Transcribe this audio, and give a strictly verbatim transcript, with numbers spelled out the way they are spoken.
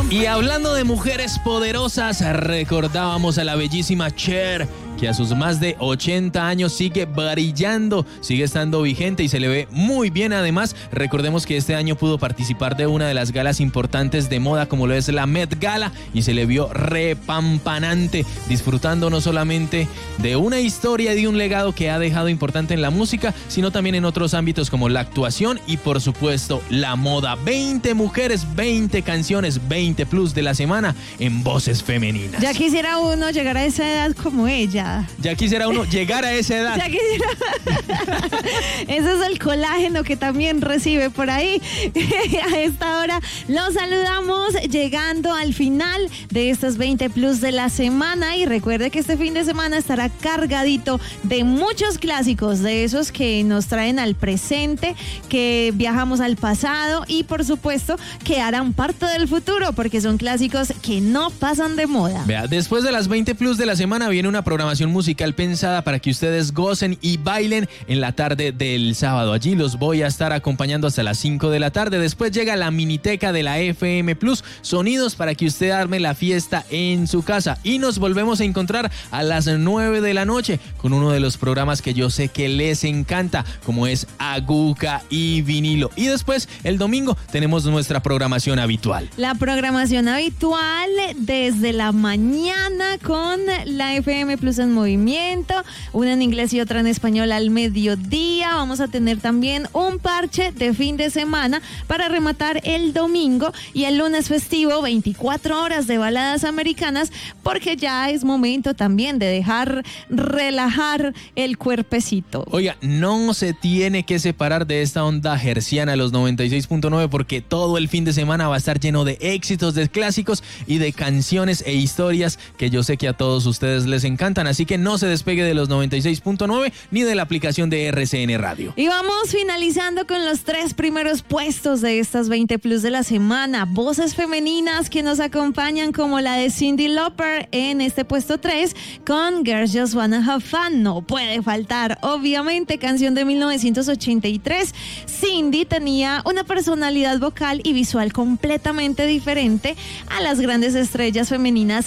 Y hablando de mujeres poderosas, recordábamos a la bellísima Cher, que a sus más de ochenta años sigue brillando, sigue estando vigente y se le ve muy bien. Además, recordemos que este año pudo participar de una de las galas importantes de moda como lo es la Met Gala y se le vio repampanante, disfrutando no solamente de una historia y de un legado que ha dejado importante en la música, sino también en otros ámbitos como la actuación y por supuesto la moda. veinte mujeres, veinte canciones, veinte plus de la semana en voces femeninas. Ya quisiera uno llegar a esa edad como ella. Ya quisiera uno llegar a esa edad. Ya quisiera. Ese es el colágeno que también recibe por ahí. A esta hora los saludamos llegando al final de estos veinte plus de la semana. Y recuerde que este fin de semana estará cargadito de muchos clásicos, de esos que nos traen al presente, que viajamos al pasado y por supuesto que harán parte del futuro, porque son clásicos que no pasan de moda. Vea, después de las veinte plus de la semana viene una programación musical pensada para que ustedes gocen y bailen en la tarde del sábado. Allí los voy a estar acompañando hasta las cinco de la tarde. Después llega la miniteca de la F M Plus, sonidos para que usted arme la fiesta en su casa. Y nos volvemos a encontrar a las nueve de la noche con uno de los programas que yo sé que les encanta, como es Aguca y Vinilo. Y después, el domingo, tenemos nuestra programación habitual. La programación habitual desde la mañana con la F M Plus en movimiento, una en inglés y otra en español al mediodía. Vamos a tener también un parche de fin de semana para rematar el domingo y el lunes festivo, veinticuatro horas de baladas americanas, porque ya es momento también de dejar relajar el cuerpecito. Oiga, no se tiene que separar de esta onda herciana, los noventa y seis punto nueve, porque todo el fin de semana va a estar lleno de éxitos, de clásicos y de canciones e historias que yo sé que a todos ustedes les encantan. Así que no se despegue de los noventa y seis punto nueve ni de la aplicación de R C N Radio. Y vamos finalizando con los tres primeros puestos de estas veinte plus de la semana. Voces femeninas que nos acompañan, como la de Cyndi Lauper en este puesto tres con Girls Just Wanna Have Fun. No puede faltar, obviamente, canción de mil novecientos ochenta y tres. Cyndi tenía una personalidad vocal y visual completamente diferente a las grandes estrellas femeninas